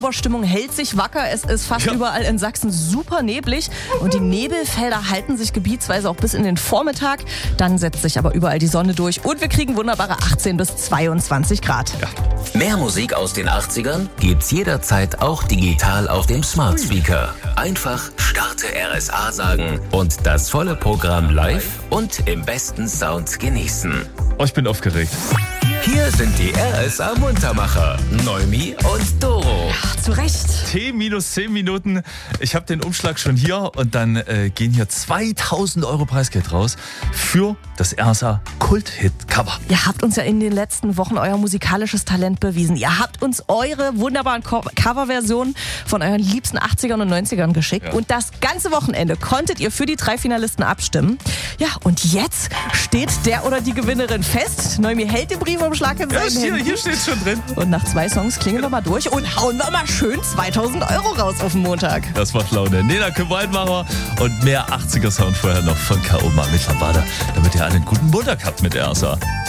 Stimmung hält sich wacker. Es ist fast überall in Sachsen super neblig und die Nebelfelder halten sich gebietsweise auch bis in den Vormittag. Dann setzt sich aber überall die Sonne durch und wir kriegen wunderbare 18 bis 22 Grad. Ja. Mehr Musik aus den 80ern gibt's jederzeit auch digital auf dem Smart Speaker. Einfach Starte RSA sagen und das volle Programm live und im besten Sound genießen. Oh, ich bin aufgeregt. Hier sind die RSA Muntermacher, Neumi und Doro. Zu Recht. T-10 Minuten. Ich habe den Umschlag schon hier und dann gehen hier 2.000 € Preisgeld raus für das RSA Kult-Hit-Cover. Ihr habt uns ja in den letzten Wochen euer musikalisches Talent bewiesen. Ihr habt uns eure wunderbaren Coverversionen von euren liebsten 80ern und 90ern geschickt. Ja. Und das ganze Wochenende konntet ihr für die 3 Finalisten abstimmen. Ja, und jetzt steht der oder die Gewinnerin fest. Neumi hält den Briefumschlag in seinen Händen. Hier steht schon drin. Und nach 2 Songs klingen wir mal durch und hauen wir mal schön 2.000 € raus auf den Montag. Das macht Laune. Nena Waldmacher und mehr 80er Sound vorher noch von K.O. Mit Lambada, damit ihr einen guten Montag habt mit RSA.